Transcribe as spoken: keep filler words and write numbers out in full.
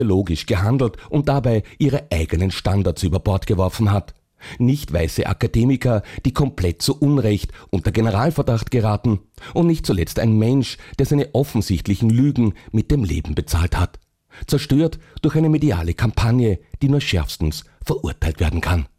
logisch gehandelt und dabei ihre eigenen Standards über Bord geworfen hat. Nicht weiße Akademiker, die komplett zu Unrecht unter Generalverdacht geraten, und nicht zuletzt ein Mensch, der seine offensichtlichen Lügen mit dem Leben bezahlt hat. Zerstört durch eine mediale Kampagne, die nur schärfstens verurteilt werden kann.